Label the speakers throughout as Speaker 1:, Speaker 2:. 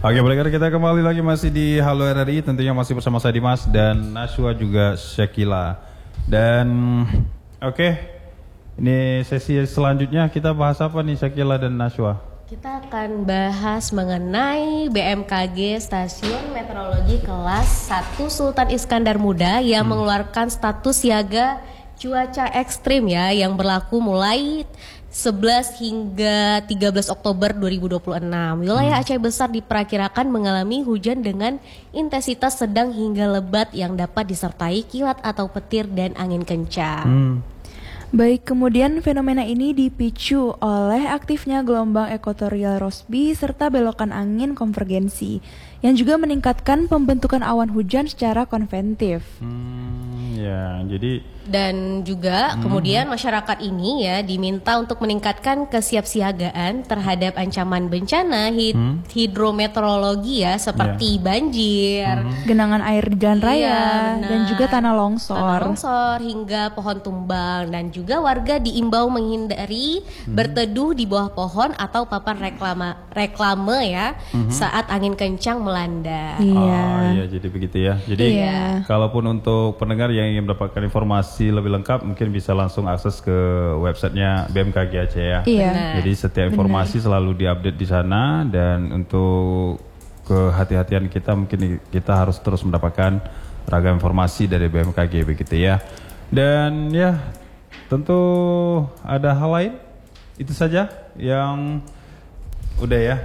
Speaker 1: Oke, berikutnya kita kembali lagi masih di Halo RRI, tentunya masih bersama saya Dimas dan Nashwa juga Syakila. Dan oke, ini sesi selanjutnya kita bahas apa nih Syakila dan Nashwa?
Speaker 2: Kita akan bahas mengenai BMKG Stasiun Meteorologi kelas 1 Sultan Iskandar Muda yang mengeluarkan status siaga cuaca ekstrim ya, yang berlaku mulai 11 hingga 13 Oktober 2026. Wilayah Aceh Besar diperkirakan mengalami hujan dengan intensitas sedang hingga lebat yang dapat disertai kilat atau petir dan angin kencang.
Speaker 3: Baik, kemudian fenomena ini dipicu oleh aktifnya gelombang ekuatorial Rossby serta belokan angin konvergensi yang juga meningkatkan pembentukan awan hujan secara konvektif.
Speaker 1: Ya, jadi
Speaker 2: Dan juga kemudian masyarakat ini ya diminta untuk meningkatkan kesiapsiagaan terhadap ancaman bencana hidrometeorologi ya, seperti banjir,
Speaker 3: Genangan air di jalan raya
Speaker 2: benar.
Speaker 3: dan juga tanah longsor.
Speaker 2: Tanah longsor hingga pohon tumbang, dan juga warga diimbau menghindari berteduh di bawah pohon atau papan reklame ya saat angin kencang melanda.
Speaker 1: oh iya, jadi begitu ya. Jadi
Speaker 3: Iya.
Speaker 1: kalaupun untuk pendengar yang ingin mendapatkan informasi lebih lengkap mungkin bisa langsung akses ke websitenya BMKG Aceh ya.
Speaker 3: Iya.
Speaker 1: Jadi setiap informasi selalu diupdate di sana, dan untuk kehati-hatian kita mungkin kita harus terus mendapatkan ragam informasi dari BMKG begitu ya. Dan ya tentu ada hal lain, itu saja yang udah ya.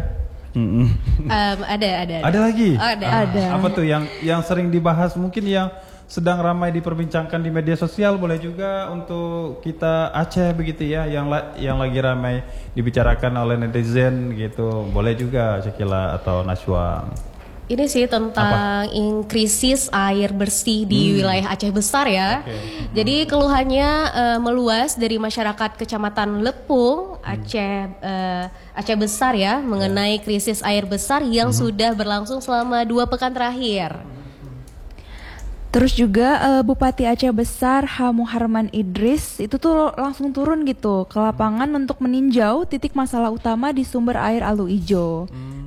Speaker 2: Ada.
Speaker 1: Ada lagi?
Speaker 3: Ada.
Speaker 1: Apa tuh yang sering dibahas, mungkin yang sedang ramai diperbincangkan di media sosial, boleh juga untuk kita Aceh begitu ya, yang lagi ramai dibicarakan oleh netizen gitu, boleh juga Syakila atau Nashwa.
Speaker 2: Ini sih tentang krisis air bersih di wilayah Aceh Besar ya. Jadi keluhannya meluas dari masyarakat Kecamatan Lepung, Aceh Besar ya, mengenai krisis air besar yang sudah berlangsung selama 2 pekan terakhir.
Speaker 3: Terus juga Bupati Aceh Besar H. Muharman Idris itu tuh langsung turun gitu ke lapangan untuk meninjau titik masalah utama di sumber air Alu Ijo.